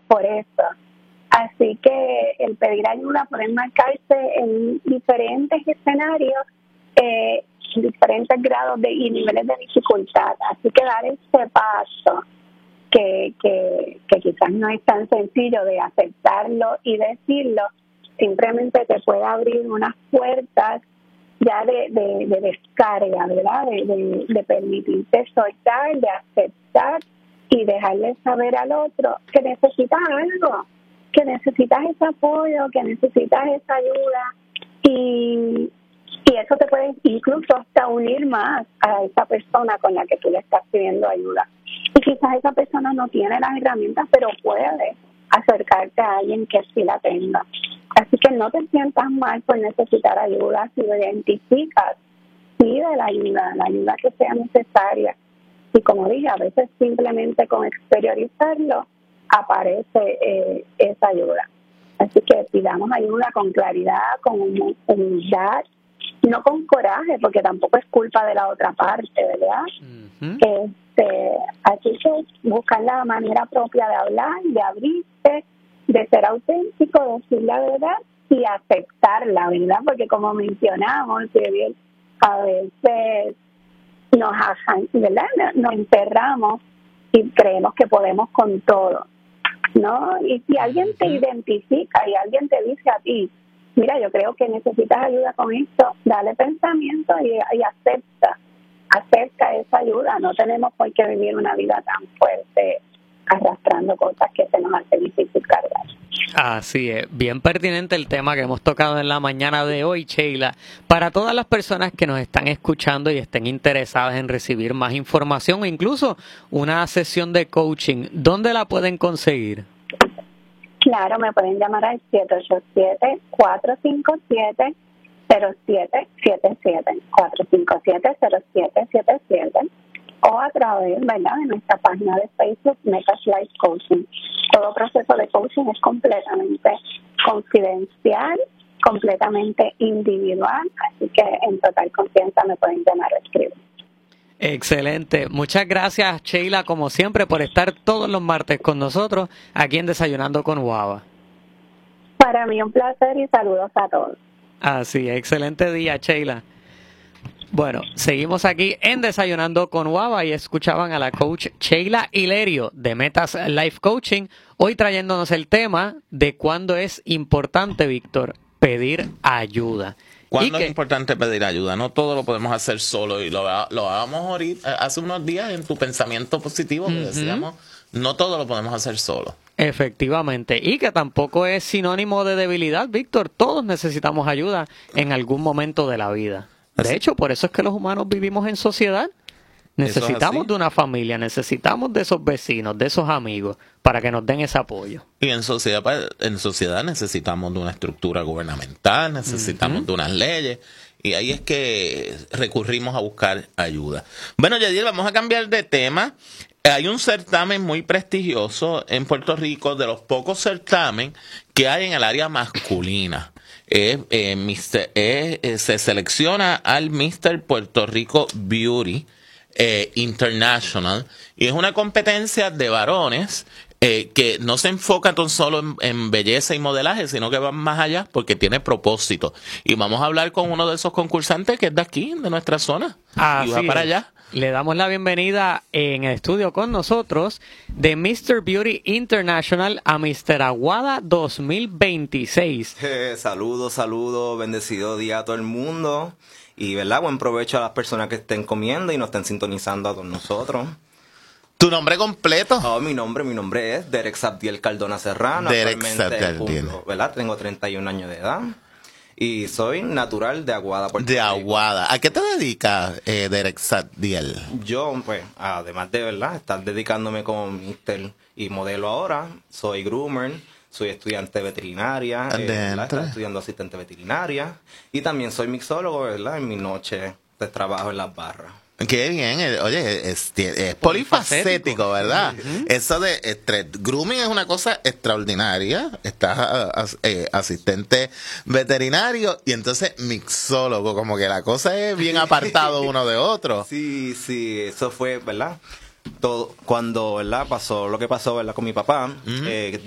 por eso. Así que el pedir ayuda puede enmarcarse en diferentes escenarios, diferentes grados y niveles de dificultad. Así que dar ese paso que quizás no es tan sencillo de aceptarlo y decirlo, simplemente te puede abrir unas puertas ya de descarga, ¿verdad? De permitirte soltar, de aceptar y dejarle saber al otro que necesitas algo, que necesitas ese apoyo, que necesitas esa ayuda y eso te puede incluso hasta unir más a esa persona con la que tú le estás pidiendo ayuda. Y quizás esa persona no tiene las herramientas, pero puede acercarte a alguien que sí la tenga. Así que no te sientas mal por necesitar ayuda. Si lo identificas, pide la ayuda que sea necesaria. Y como dije, a veces simplemente con exteriorizarlo aparece esa ayuda. Así que pidamos ayuda con claridad, con humildad, no con coraje, porque tampoco es culpa de la otra parte, ¿verdad? Uh-huh. Así que buscar la manera propia de hablar, de abrirse, de ser auténtico, decir la verdad y aceptarla, ¿verdad? Porque como mencionamos, a veces ¿verdad? Nos encerramos y creemos que podemos con todo, ¿no? Y si alguien te identifica y alguien te dice a ti, mira, yo creo que necesitas ayuda con esto, dale pensamiento y acepta esa ayuda. No tenemos por qué vivir una vida tan fuerte arrastrando cosas que se nos hace difícil cargar. Así es, bien pertinente el tema que hemos tocado en la mañana de hoy, Sheila. Para todas las personas que nos están escuchando y estén interesadas en recibir más información o incluso una sesión de coaching, ¿dónde la pueden conseguir? Claro, me pueden llamar al 787-457-0777, 457-0777, o a través, ¿verdad?, de nuestra página de Facebook, Metas Life Coaching. Todo proceso de coaching es completamente confidencial, completamente individual, así que en total confianza me pueden llamar o escribir. Excelente. Muchas gracias, Sheila, como siempre, por estar todos los martes con nosotros aquí en Desayunando con Guava. Para mí un placer y saludos a todos. Así, excelente día, Sheila. Bueno, seguimos aquí en Desayunando con Guava y escuchaban a la coach Sheila Hilerio de Metas Life Coaching, hoy trayéndonos el tema de cuándo es importante, Víctor, pedir ayuda. ¿Cuándo es importante pedir ayuda? No todo lo podemos hacer solo y lo hablábamos ahorita, hace unos días en tu pensamiento positivo que decíamos, no todo lo podemos hacer solo. Efectivamente, y que tampoco es sinónimo de debilidad, Víctor. Todos necesitamos ayuda en algún momento de la vida. De hecho, por eso es que los humanos vivimos en sociedad. Necesitamos de una familia, necesitamos de esos vecinos, de esos amigos, para que nos den ese apoyo. Y en sociedad necesitamos de una estructura gubernamental, necesitamos de unas leyes, y ahí es que recurrimos a buscar ayuda. Bueno, Yadiel, vamos a cambiar de tema. Hay un certamen muy prestigioso en Puerto Rico, de los pocos certamen que hay en el área masculina. Se selecciona al Mr. Puerto Rico Beauty International, y es una competencia de varones que no se enfoca tan solo en belleza y modelaje, sino que va más allá porque tiene propósito. Y vamos a hablar con uno de esos concursantes que es de aquí, de nuestra zona. Y va para allá. Le damos la bienvenida en el estudio con nosotros de Mr. Beauty International a Mr. Aguada 2026. Saludos, bendecido día a todo el mundo. Y, ¿verdad? Buen provecho a las personas que estén comiendo y nos estén sintonizando a todos nosotros. ¿Tu nombre completo? Oh, mi nombre es Derek Sabdiel Cardona Serrano. Derek Sabdiel. ¿Verdad? Tengo 31 años de edad. Y soy natural de Aguada, Puerto Rico. De Aguada. ¿A qué te dedicas, Derek Sabdiel? Yo, pues, además de, ¿verdad?, estar dedicándome como mister y modelo ahora, soy groomer, soy estudiante de veterinaria, estoy estudiando asistente veterinaria, y también soy mixólogo, ¿verdad?, en mi noche de trabajo en las barras. Qué bien, oye, es polifacético, ¿verdad? Eso de grooming es una cosa extraordinaria. Estás asistente veterinario y entonces mixólogo, como que la cosa es bien apartado uno de otro. Sí, eso fue, ¿verdad? Todo, cuando, ¿verdad?, pasó lo que pasó, ¿verdad?, con mi papá,